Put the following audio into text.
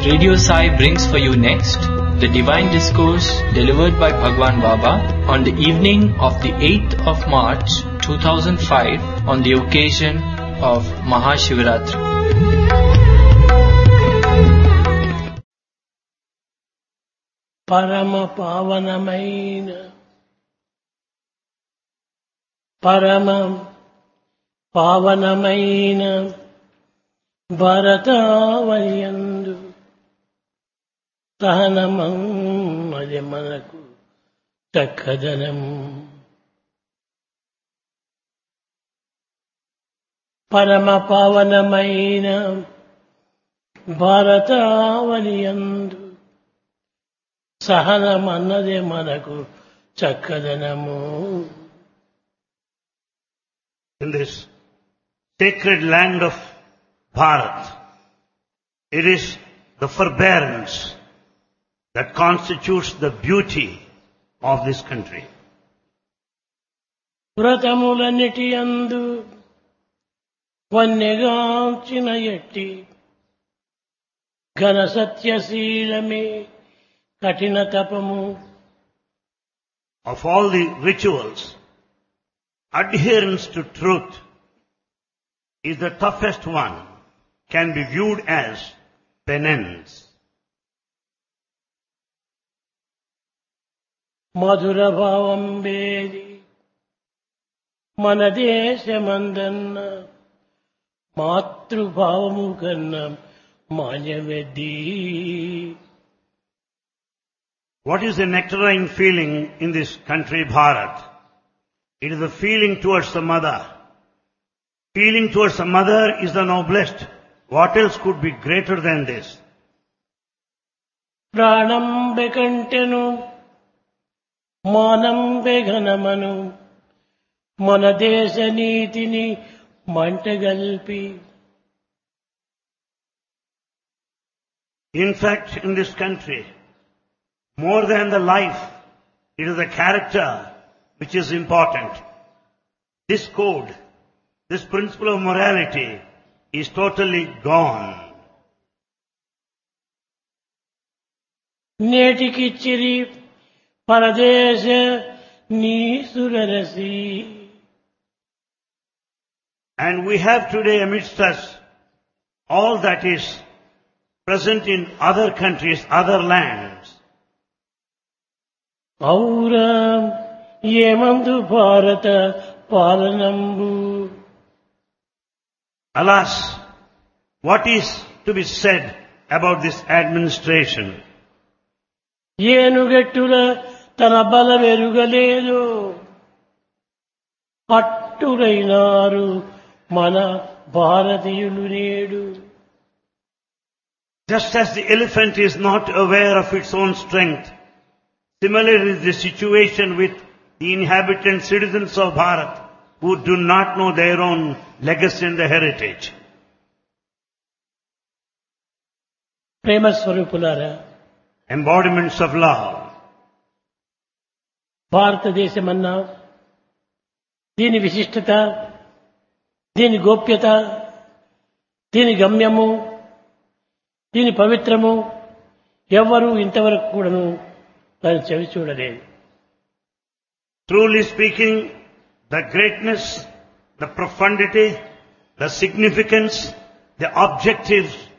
Radio Sai brings for you next the Divine Discourse delivered by Bhagwan Baba on the evening of the 8th of March 2005 on the occasion of Mahashivaratri. పరమ పావనమైన భారతావనియందు సహనమది మనకు చక్కదనం. పరమ పావనమైన భారతావనియందు సహనమన్నదే మనకు చక్కదనము. In this sacred land of Bharat, it is the forbearance that constitutes the beauty of this country. వ్రతములన్నిటి యందు వన్నెగాంచిన ఎట్టి ఘన సత్యశీలమే కఠిన తపము. Of all the rituals, adherence to truth is the toughest one, can be viewed as penance. మధుర భావం వేది మన దేశమందన్న మాతృభావము కన్నా మాన్యవెద్ది. What is the nectarine feeling in this country, Bharat? It is the feeling towards the mother. Feeling towards the mother is the noblest. What else could be greater than this? ప్రాణం బెకంటెను మానం బెఘనమను మన దేశ నీతిని మంటగల్పి. In fact, in this country, more than the life, it is the character which is important. This code, this principle of morality is totally gone. నేటికిచ్చిరి పరదేశ నీసురరసి. And we have today amidst us all that is present in other countries, other lands. ఔరా ఏమందు భారత పాలనంబు. Alas, what is to be said about this administration? ఏనుగెట్టుల తన బలమెరుగలేదు అట్టురైనారు మన భారతీయులు నేడు. Just as the elephant is not aware of its own strength, similarly is the situation with the inhabitant citizens of Bharat who do not know their own legacy and their heritage. ప్రేమ స్వరూపులారా, Embodiments of love. భారతదేశమన్నా దీని విశిష్టత, దీని గోప్యత, దీని గమ్యము, దీని పవిత్రము ఎవ్వరూ ఇంతవరకు కూడాను దాన్ని చెవి చూడలేదు. Truly speaking, the greatness, the profundity, the significance, the objectives